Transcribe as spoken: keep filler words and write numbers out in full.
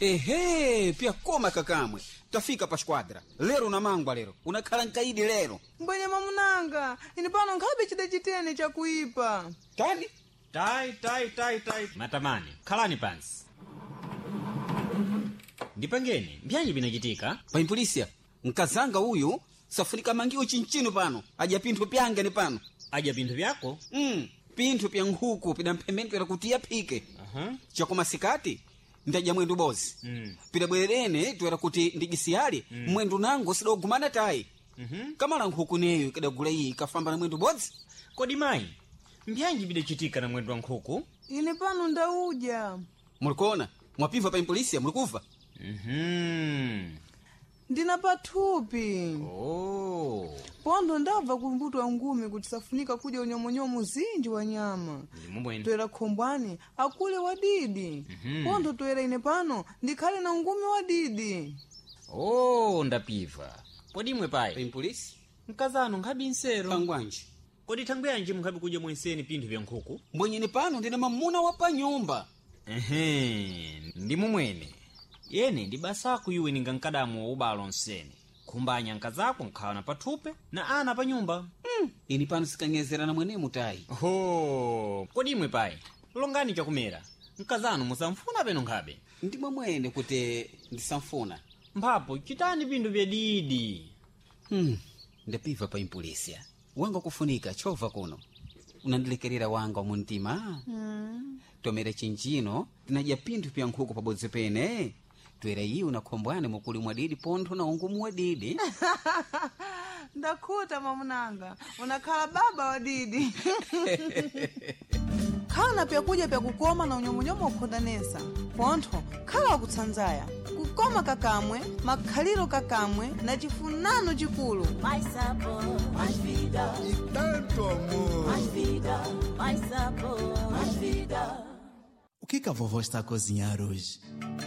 Ehe, pia koma kakamwe. Tafika pa squadra. Lero na mangwa lero. Unakhala nkaidi lero. Mbwenye mamunanga, ini pano nkhabe chida chitene cha kuipa. Tani? Tai, tai, tai, tai. Matamani, khalani pansi. Ndipangeni, mbyanji binachitika? Paimpolisia, nkazanga uyu, safunika mangiwo chinchino pano. Aja pinthu pyanga ni pano. Aja pinthu pyako? Mm, pinthu pya nkhuku pida mphembentu era kuti yapike. Aha. Chakoma sikati, ndaja mwendu bozi. Mm. Pida bwerene, tuera kuti ndigisiyali, mm. mwendu nango sida ugumana tai. Mhm. Kamala nkhuku neyo kada gula iyi kafamba na mwendu bozi. Kodi mayi, mbyanji bidachitika na mwendu wa nkhuku? Ini pano ndauja. Mulikona, mwapiva paimpolisia, mulikuva? Mhm. Ndina pathupi. Oh. Pondo ndabva kumbutwa ngumi kuti safunika kuja unyomonyomo zinji wa nyama. Ndimubwene. Toera khombwani, akule wadidi. Mhm. Pondo toera ine pano, ndikhale na ngumi wadidi. Oh, ndapiva. Kodi mwe payi? Paimpolisia? Mkazanu nkhabi nsero. Pangwanji. Kodi thangwe yanji mukhabi kuja mwenseni pinthu vya nkhuku? Mbwenyeni pano ndina mamuna wa pa nyumba. Ehe, ndimumwene. Yene ndi basaku iwe ninga nkadamu wa ubalo nseni. Kumbanya nkazako nkhawa na pathupe na ana pa nyumba. Mm. Ini pano sikanyezera na mwene mutai. Ho, kodi imwe payi? Longani chakumera. Nkazanu musamfuna peno nkhabe. Ndimwe mwene kuti ndisamfuna. Mphapo chitani pinthu vya didi. Hmm. Ndapiva paimpolisia. Wanga kufunika chova kuno. Unandilekerera wanga muntima. Mm. Tomera chinchino, tinaja pinthu pya nkhuku pabodzi pene. Twera iyi unakhombwane mukuli mwadidi pontho na ungumu wadidi. Ndakhuta mamunanga, unakhala baba wadidi. Khala pyakuja pyakukoma na unyomonyomo ukhondanesa. Pontho, khala wakutsanzaya. Kukoma kakamwe, makhaliro kakamwe, na chifunano chikulu. Mais sabor, mais vida. E tanto amor. Mais vida, mais sabor, mais vida. O que que a vovó está a cozinhar hoje?